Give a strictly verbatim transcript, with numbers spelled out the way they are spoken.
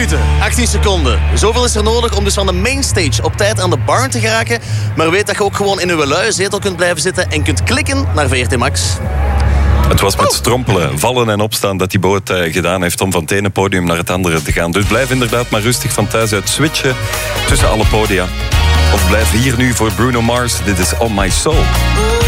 minuten, achttien seconden. Zoveel is er nodig om dus van de mainstage op tijd aan de barn te geraken. Maar weet dat je ook gewoon in uw luie zetel kunt blijven zitten en kunt klikken naar V R T Max. Het was met strompelen, vallen en opstaan dat die boot uh, gedaan heeft om van het ene podium naar het andere te gaan. Dus blijf inderdaad maar rustig van thuis uit switchen tussen alle podia. Of blijf hier nu voor Bruno Mars. Dit is On My Soul.